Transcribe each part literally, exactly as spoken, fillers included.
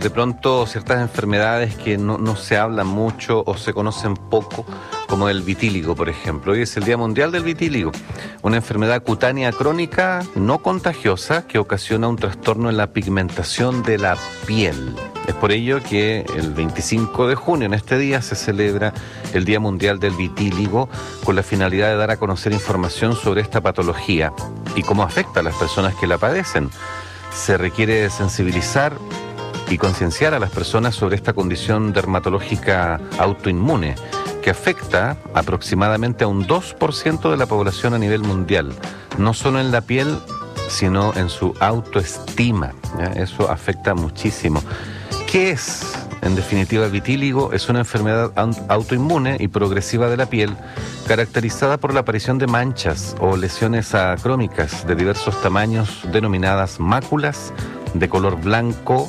de pronto ciertas enfermedades que no, no se hablan mucho o se conocen poco, como el vitíligo, por ejemplo. Hoy es el Día Mundial del Vitíligo, una enfermedad cutánea crónica no contagiosa que ocasiona un trastorno en la pigmentación de la piel. Es por ello que el veinticinco de junio, en este día, se celebra el Día Mundial del Vitíligo con la finalidad de dar a conocer información sobre esta patología y cómo afecta a las personas que la padecen. Se requiere sensibilizar y concienciar a las personas sobre esta condición dermatológica autoinmune que afecta aproximadamente a un dos por ciento de la población a nivel mundial, no solo en la piel, sino en su autoestima, ¿ya? Eso afecta muchísimo. ¿Qué es, en definitiva, el vitíligo? Es una enfermedad autoinmune y progresiva de la piel, caracterizada por la aparición de manchas o lesiones acrómicas de diversos tamaños, denominadas máculas, de color blanco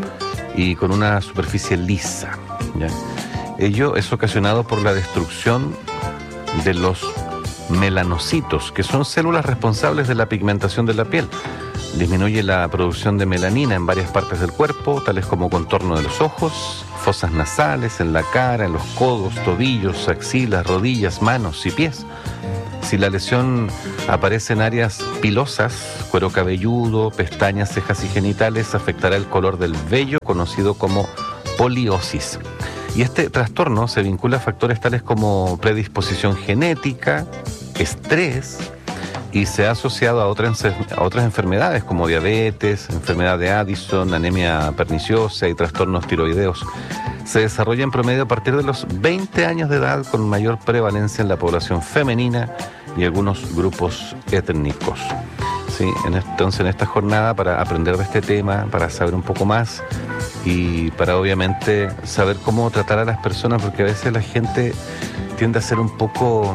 y con una superficie lisa, ¿ya? Ello es ocasionado por la destrucción de los melanocitos, que son células responsables de la pigmentación de la piel. Disminuye la producción de melanina en varias partes del cuerpo, tales como contorno de los ojos, fosas nasales, en la cara, en los codos, tobillos, axilas, rodillas, manos y pies. Si la lesión aparece en áreas pilosas, cuero cabelludo, pestañas, cejas y genitales, afectará el color del vello, conocido como poliosis. Y este trastorno se vincula a factores tales como predisposición genética, estrés, y se ha asociado a otras, a otras enfermedades como diabetes, enfermedad de Addison, anemia perniciosa y trastornos tiroideos. Se desarrolla en promedio a partir de los veinte años de edad, con mayor prevalencia en la población femenina y algunos grupos étnicos. Sí, en, entonces en esta jornada, para aprender de este tema, para saber un poco más y para obviamente saber cómo tratar a las personas, porque a veces la gente tiende a ser un poco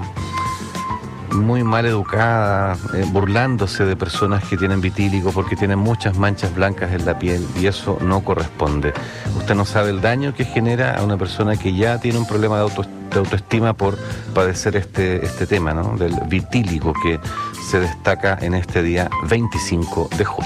muy mal educada, eh, burlándose de personas que tienen vitíligo porque tienen muchas manchas blancas en la piel, y eso no corresponde. Usted no sabe el daño que genera a una persona que ya tiene un problema de, auto, de autoestima por padecer este, este tema, ¿no? Del vitíligo, que se destaca en este día veinticinco de junio.